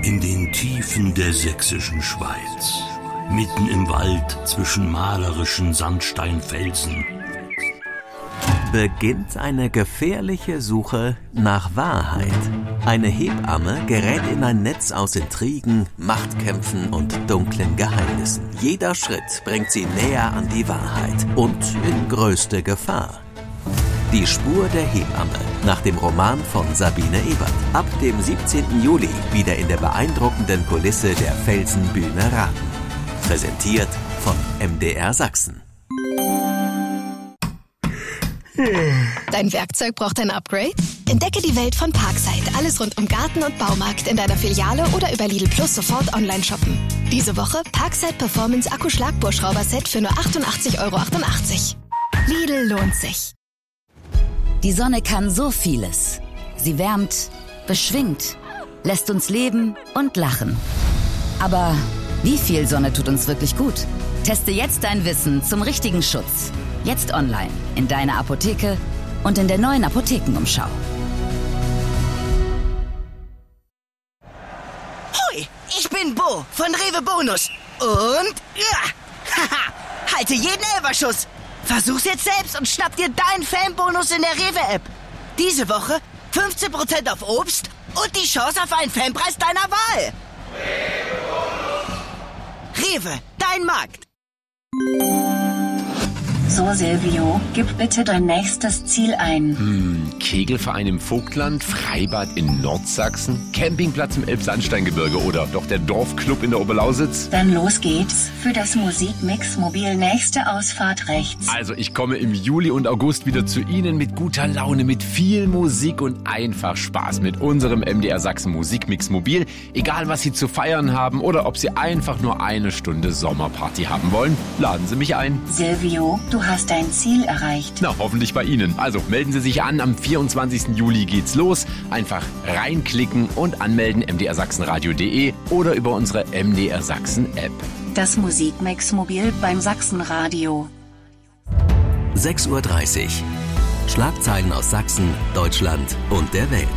In den Tiefen der sächsischen Schweiz, mitten im Wald zwischen malerischen Sandsteinfelsen, beginnt eine gefährliche Suche nach Wahrheit. Eine Hebamme gerät in ein Netz aus Intrigen, Machtkämpfen und dunklen Geheimnissen. Jeder Schritt bringt sie näher an die Wahrheit und in größte Gefahr. Die Spur der Hebamme nach dem Roman von Sabine Ebert. Ab dem 17. Juli wieder in der beeindruckenden Kulisse der Felsenbühne Raten. Präsentiert von MDR Sachsen. Dein Werkzeug braucht ein Upgrade? Entdecke die Welt von Parkside. Alles rund um Garten und Baumarkt in deiner Filiale oder über Lidl Plus sofort online shoppen. Diese Woche Parkside Performance Akku-Schlagbohrschrauber-Set für nur 88,88 €. Lidl lohnt sich. Die Sonne kann so vieles. Sie wärmt, beschwingt, lässt uns leben und lachen. Aber wie viel Sonne tut uns wirklich gut? Teste jetzt dein Wissen zum richtigen Schutz. Jetzt online, in deiner Apotheke und in der neuen Apothekenumschau. Hoi, ich bin Bo von Rewe Bonus. Und haha, halte jeden Elferschuss. Versuch's jetzt selbst und schnapp dir deinen Fanbonus in der Rewe-App. Diese Woche 15% auf Obst und die Chance auf einen Fanpreis deiner Wahl. Rewe, dein Markt. So, Silvio, gib bitte dein nächstes Ziel ein. Kegelverein im Vogtland, Freibad in Nordsachsen, Campingplatz im Elbsandsteingebirge oder doch der Dorfclub in der Oberlausitz? Dann los geht's. Für das Musikmix Mobil nächste Ausfahrt rechts. Also ich komme im Juli und August wieder zu Ihnen mit guter Laune, mit viel Musik und einfach Spaß mit unserem MDR Sachsen Musikmix Mobil. Egal was Sie zu feiern haben oder ob Sie einfach nur eine Stunde Sommerparty haben wollen, laden Sie mich ein. Silvio, du hast dein Ziel erreicht. Na, hoffentlich bei Ihnen. Also melden Sie sich an, am 24. Juli geht's los. Einfach reinklicken und anmelden mdrsachsenradio.de oder über unsere MDR Sachsen App. Das Musikmix Mobil beim Sachsenradio. 6:30 Uhr. Schlagzeilen aus Sachsen, Deutschland und der Welt.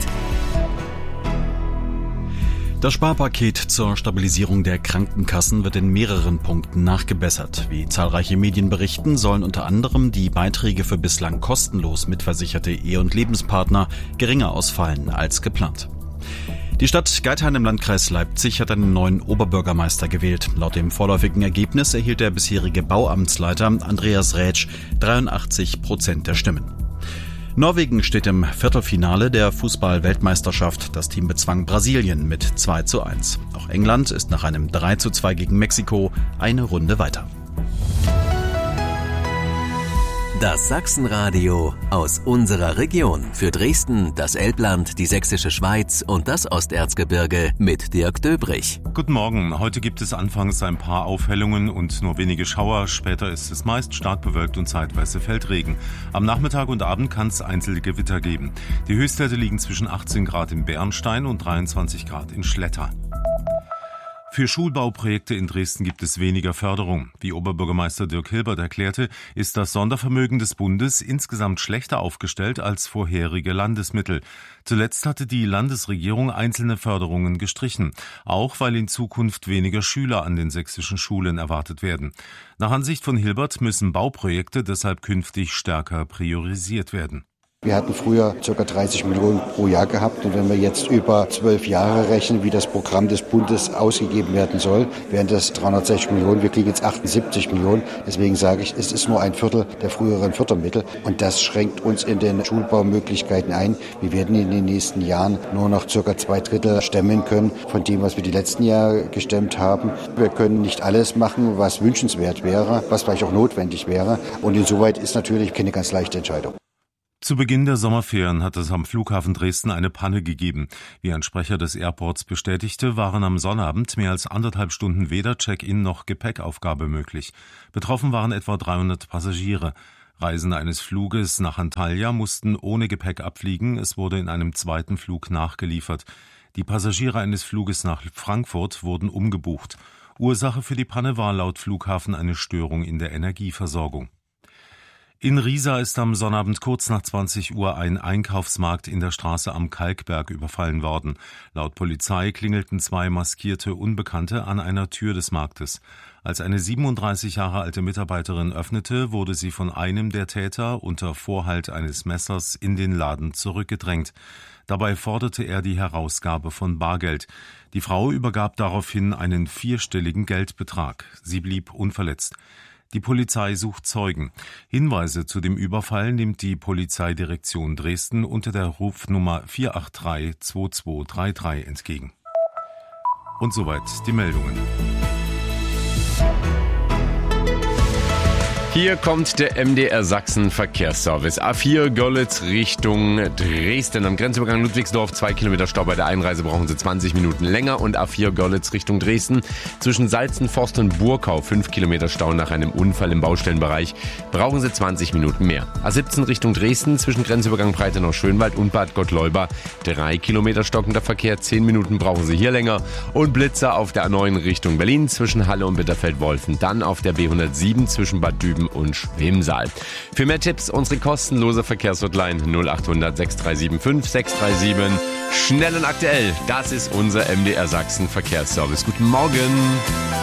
Das Sparpaket zur Stabilisierung der Krankenkassen wird in mehreren Punkten nachgebessert. Wie zahlreiche Medien berichten, sollen unter anderem die Beiträge für bislang kostenlos mitversicherte Ehe- und Lebenspartner geringer ausfallen als geplant. Die Stadt Geithain im Landkreis Leipzig hat einen neuen Oberbürgermeister gewählt. Laut dem vorläufigen Ergebnis erhielt der bisherige Bauamtsleiter Andreas Rätsch 83% der Stimmen. Norwegen steht im Viertelfinale der Fußball-Weltmeisterschaft. Das Team bezwang Brasilien mit 2:1. Auch England ist nach einem 3:2 gegen Mexiko eine Runde weiter. Das Sachsenradio aus unserer Region. Für Dresden, das Elbland, die Sächsische Schweiz und das Osterzgebirge mit Dirk Döbrich. Guten Morgen. Heute gibt es anfangs ein paar Aufhellungen und nur wenige Schauer. Später ist es meist stark bewölkt und zeitweise fällt Regen. Am Nachmittag und Abend kann es einzelne Gewitter geben. Die Höchstwerte liegen zwischen 18 Grad in Bernstein und 23 Grad in Schletter. Für Schulbauprojekte in Dresden gibt es weniger Förderung. Wie Oberbürgermeister Dirk Hilbert erklärte, ist das Sondervermögen des Bundes insgesamt schlechter aufgestellt als vorherige Landesmittel. Zuletzt hatte die Landesregierung einzelne Förderungen gestrichen, auch weil in Zukunft weniger Schüler an den sächsischen Schulen erwartet werden. Nach Ansicht von Hilbert müssen Bauprojekte deshalb künftig stärker priorisiert werden. Wir hatten früher ca. 30 Millionen pro Jahr gehabt und wenn wir jetzt über 12 Jahre rechnen, wie das Programm des Bundes ausgegeben werden soll, wären das 360 Millionen. Wir kriegen jetzt 78 Millionen. Deswegen sage ich, es ist nur ein Viertel der früheren Fördermittel und das schränkt uns in den Schulbaumöglichkeiten ein. Wir werden in den nächsten Jahren nur noch ca. 2/3 stemmen können von dem, was wir die letzten Jahre gestemmt haben. Wir können nicht alles machen, was wünschenswert wäre, was vielleicht auch notwendig wäre und insoweit ist natürlich keine ganz leichte Entscheidung. Zu Beginn der Sommerferien hat es am Flughafen Dresden eine Panne gegeben. Wie ein Sprecher des Airports bestätigte, waren am Sonnabend mehr als 1,5 Stunden weder Check-in noch Gepäckaufgabe möglich. Betroffen waren etwa 300 Passagiere. Reisende eines Fluges nach Antalya mussten ohne Gepäck abfliegen. Es wurde in einem zweiten Flug nachgeliefert. Die Passagiere eines Fluges nach Frankfurt wurden umgebucht. Ursache für die Panne war laut Flughafen eine Störung in der Energieversorgung. In Riesa ist am Sonnabend kurz nach 20 Uhr ein Einkaufsmarkt in der Straße am Kalkberg überfallen worden. Laut Polizei klingelten 2 maskierte Unbekannte an einer Tür des Marktes. Als eine 37 Jahre alte Mitarbeiterin öffnete, wurde sie von einem der Täter unter Vorhalt eines Messers in den Laden zurückgedrängt. Dabei forderte er die Herausgabe von Bargeld. Die Frau übergab daraufhin einen 4-stelligen Geldbetrag. Sie blieb unverletzt. Die Polizei sucht Zeugen. Hinweise zu dem Überfall nimmt die Polizeidirektion Dresden unter der Rufnummer 483 2233 entgegen. Und soweit die Meldungen. Hier kommt der MDR Sachsen Verkehrsservice. A4 Görlitz Richtung Dresden. Am Grenzübergang Ludwigsdorf 2 Kilometer Stau. Bei der Einreise brauchen Sie 20 Minuten länger. Und A4 Görlitz Richtung Dresden. Zwischen Salzenforst und Burkau 5 Kilometer Stau nach einem Unfall im Baustellenbereich. Brauchen Sie 20 Minuten mehr. A17 Richtung Dresden. Zwischen Grenzübergang Breitenau-Schönwald und Bad Gottleuba 3 Kilometer stockender Verkehr. 10 Minuten brauchen Sie hier länger. Und Blitzer auf der A9 Richtung Berlin. Zwischen Halle und Bitterfeld-Wolfen. Dann auf der B107 zwischen Bad Düben und Schwemsal. Für mehr Tipps unsere kostenlose Verkehrshotline 0800 6375 637. Schnell und aktuell, das ist unser MDR Sachsen Verkehrsservice. Guten Morgen.